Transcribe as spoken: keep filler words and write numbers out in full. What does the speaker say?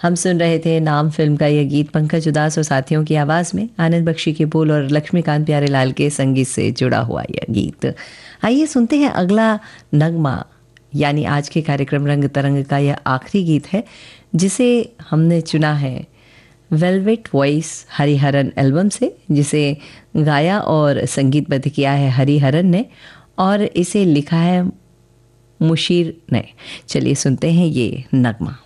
हम सुन रहे थे नाम फिल्म का यह गीत पंकज उदास और साथियों की आवाज़ में, आनंद बख्शी के बोल और लक्ष्मीकांत प्यारेलाल के संगीत से जुड़ा हुआ यह गीत। आइए सुनते हैं अगला नगमा, यानी आज के कार्यक्रम रंग तरंग का यह आखिरी गीत है जिसे हमने चुना है वेलवेट वॉइस हरिहरन एल्बम से, जिसे गाया और संगीतबद्ध किया है हरिहरन ने और इसे लिखा है मुशीर ने। चलिए सुनते हैं ये नगमा।